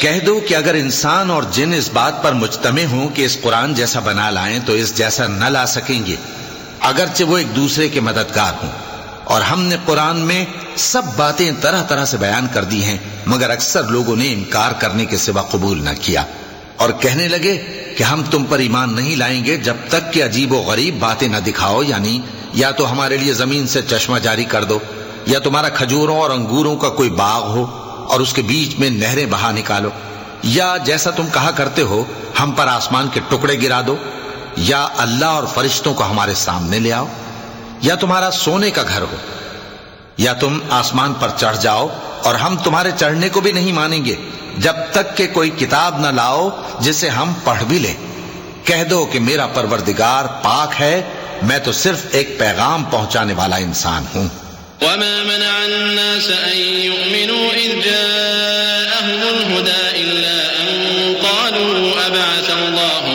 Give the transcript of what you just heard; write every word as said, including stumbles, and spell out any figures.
کہہ دو کہ اگر انسان اور جن اس بات پر مجتمع ہوں کہ اس قرآن جیسا بنا لائیں تو اس جیسا نہ لا سکیں گے، اگرچہ وہ ایک دوسرے کے مددگار ہوں۔ اور ہم نے قرآن میں سب باتیں طرح طرح سے بیان کر دی ہیں، مگر اکثر لوگوں نے انکار کرنے کے سوا قبول نہ کیا، اور کہنے لگے کہ ہم تم پر ایمان نہیں لائیں گے جب تک کہ عجیب و غریب باتیں نہ دکھاؤ، یعنی یا تو ہمارے لیے زمین سے چشمہ جاری کر دو، یا تمہارا کھجوروں اور انگوروں کا کوئی باغ ہو اور اس کے بیچ میں نہریں بہا نکالو، یا جیسا تم کہا کرتے ہو ہم پر آسمان کے ٹکڑے گرا دو، یا اللہ اور فرشتوں کو ہمارے سامنے لے آؤ، یا تمہارا سونے کا گھر ہو، یا تم آسمان پر چڑھ جاؤ اور ہم تمہارے چڑھنے کو بھی نہیں مانیں گے جب تک کہ کوئی کتاب نہ لاؤ جسے ہم پڑھ بھی لیں۔ کہہ دو کہ میرا پروردگار پاک ہے، میں تو صرف ایک پیغام پہنچانے والا انسان ہوں۔ وما منع الناس أن يؤمنوا إذ جاءهم الهدى إلا أن قالوا أبعث الله